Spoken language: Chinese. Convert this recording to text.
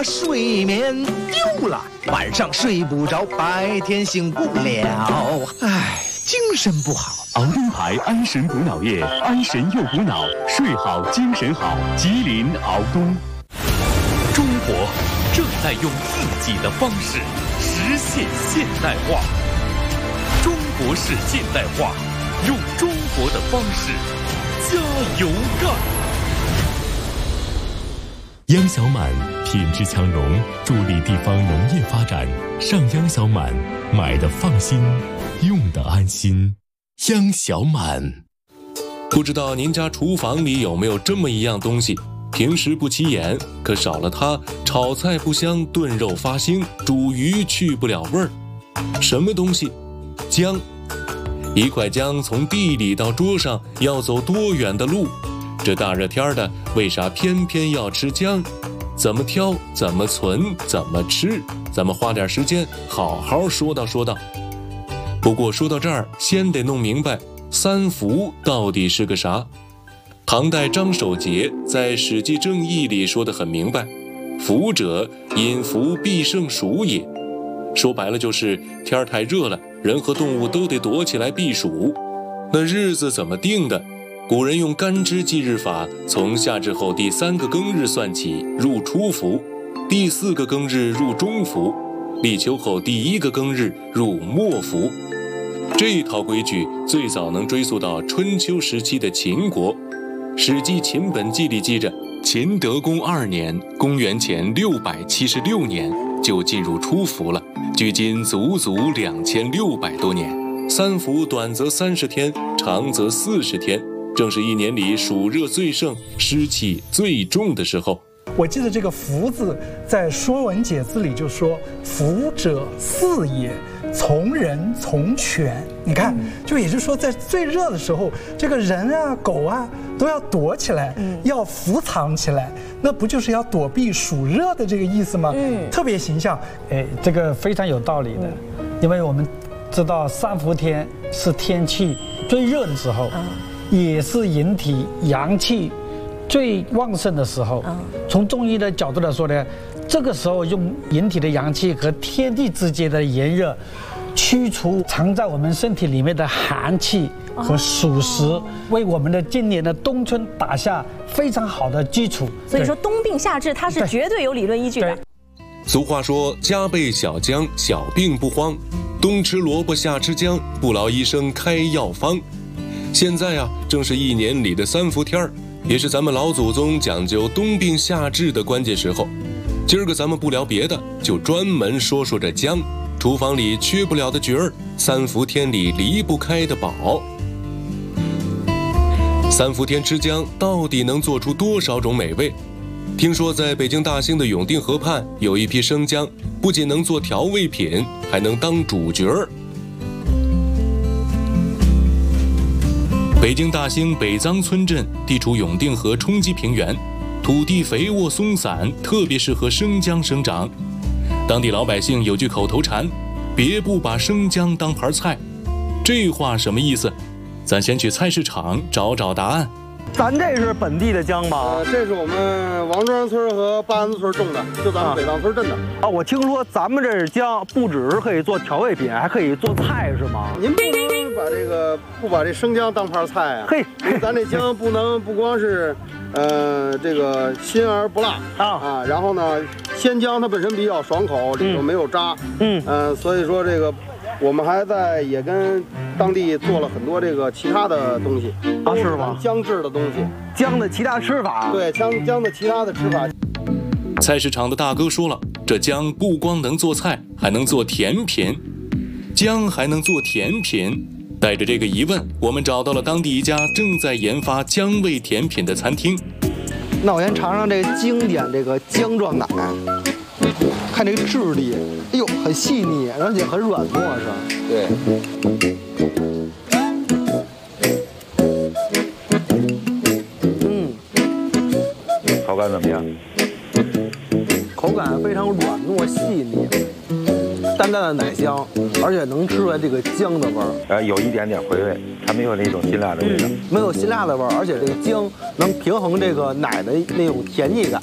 把睡眠丢了，晚上睡不着，白天醒不了，唉，精神不好。 熬灯牌安神补脑液，安神又补脑，睡好精神好。吉林熬东。 中国正在用自己的方式实现现代化。中国式现代化，用中国的方式加油干！ 央小满品质强融，助力地方农业发展。上央小满，买的放心，用的安心。央小满。 不知道您家厨房里有没有这么一样东西？平时不起眼，可少了它，炒菜不香，炖肉发腥，煮鱼去不了味儿。什么东西？姜。一块姜从地里到桌上要走多远的路？这大热天的，为啥偏偏要吃姜？怎么挑？怎么存？怎么吃？咱们花点时间好好说道说道。不过说到这儿，先得弄明白三伏到底是个啥。唐代张守节在《史记正义》里说得很明白，伏者，因伏必胜暑也。说白了就是天太热了，人和动物都得躲起来避暑。那日子怎么定的？古人用干支纪日法，从夏至后第3个庚日算起入初伏，第4个庚日入中伏，立秋后第1个庚日入末伏。这套规矩最早能追溯到春秋时期的秦国。《史记·秦本纪》里记着，秦德公2年，公元前676年就进入初伏了，距今足足2600多年。三伏短则30天，长则40天，正是一年里暑热最盛、湿气最重的时候。 我记得这个伏字在《说文解字》里就说：“伏者四也，从人从犬。”你看，就也就是说，在最热的时候，这个人啊、狗啊都要躲起来，要伏藏起来，那不就是要躲避暑热的这个意思吗？特别形象。 哎，这个非常有道理的，因为我们知道三伏天是天气最热的时候，也是人体阳气最旺盛的时候。从中医的角度来说呢，这个时候用人体的阳气和天地之间的炎热，驱除藏在我们身体里面的寒气和暑湿，为我们的今年的冬春打下非常好的基础。 所以说冬病夏治它是绝对有理论依据的。 俗话说，家备小姜，小病不慌。冬吃萝卜夏吃姜，不劳医生开药方。现在啊，正是一年里的三伏天儿，也是咱们老祖宗讲究冬病夏治的关键时候。今儿个咱们不聊别的，就专门说说这姜，厨房里缺不了的角儿，三伏天里离不开的宝。三伏天吃姜到底能做出多少种美味？听说在北京大兴的永定河畔有一批生姜，不仅能做调味品，还能当主角儿。北京大兴北臧村镇地处永定河冲积平原，土地肥沃松散，特别适合生姜生长。当地老百姓有句口头禅：别不把生姜当盘菜。这话什么意思？咱先去菜市场找找答案。 咱这是本地的姜吧？ 这是我们王庄村和八安子村种的，就咱们北臧村镇的。 啊，我听说咱们这姜不只是可以做调味品，还可以做菜，是吗？ 您不能不把这生姜当盘菜啊？ 嘿， 咱这姜不光是，这个辛而不辣啊，然后呢，鲜姜它本身比较爽口，里头没有渣，所以说这个。我们还也跟当地做了很多这个其他的东西啊，是吗？ 姜制的东西， 姜的其他吃法， 对，姜的其他的吃法。 菜市场的大哥说了，这姜不光能做菜，还能做甜品。姜还能做甜品？带着这个疑问，我们找到了当地一家正在研发姜味甜品的餐厅。 那我先尝尝这个经典这个姜撞奶。看这个质地，哎呦，很细腻，而且很软糯，是吧？ 对。 口感怎么样？ 口感非常软糯细腻，淡淡的奶香，而且能吃出来这个姜的味儿。 有一点点回味，它没有那种辛辣的味道。 没有辛辣的味儿，而且这个姜能平衡这个奶的那种甜腻感。